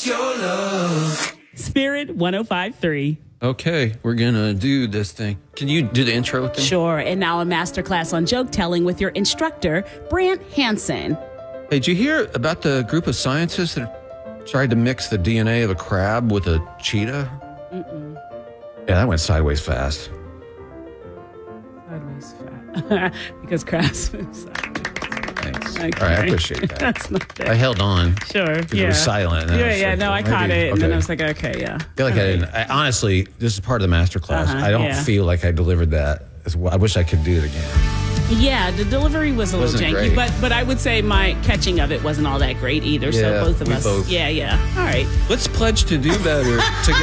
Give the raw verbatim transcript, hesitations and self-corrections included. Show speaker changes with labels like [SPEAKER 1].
[SPEAKER 1] your love.
[SPEAKER 2] Spirit one oh five point three.
[SPEAKER 3] Okay, we're going to do this thing. Can you do the intro thing?
[SPEAKER 2] Sure. And now a masterclass on joke telling with your instructor, Brant Hansen.
[SPEAKER 3] Hey, did you hear about the group of scientists that tried to mix the D N A of a crab with a cheetah? Mm-mm. Yeah, that went sideways fast.
[SPEAKER 2] Sideways fat. Because crabs move sideways.
[SPEAKER 3] Thanks.
[SPEAKER 2] Okay.
[SPEAKER 3] All right, I appreciate that.
[SPEAKER 2] That's not bad.
[SPEAKER 3] I held on.
[SPEAKER 2] Sure.
[SPEAKER 3] Because
[SPEAKER 2] Yeah.
[SPEAKER 3] it was silent. and I
[SPEAKER 2] Yeah,
[SPEAKER 3] was
[SPEAKER 2] yeah.
[SPEAKER 3] like,
[SPEAKER 2] No,
[SPEAKER 3] well,
[SPEAKER 2] I caught
[SPEAKER 3] maybe-
[SPEAKER 2] it. And then
[SPEAKER 3] okay.
[SPEAKER 2] I was like, okay, yeah.
[SPEAKER 3] I feel like I didn't. I, honestly, this is part of the master class.
[SPEAKER 2] Uh-huh,
[SPEAKER 3] I don't
[SPEAKER 2] yeah.
[SPEAKER 3] feel like I delivered that as well. I wish I could do it again.
[SPEAKER 2] Yeah, the delivery was a little
[SPEAKER 3] Wasn't
[SPEAKER 2] janky,
[SPEAKER 3] great.
[SPEAKER 2] but but I would say my catching of it wasn't all that great either.
[SPEAKER 3] Yeah,
[SPEAKER 2] so both of
[SPEAKER 3] we
[SPEAKER 2] us,
[SPEAKER 3] both-
[SPEAKER 2] yeah, yeah. All right.
[SPEAKER 3] Let's pledge to do better together.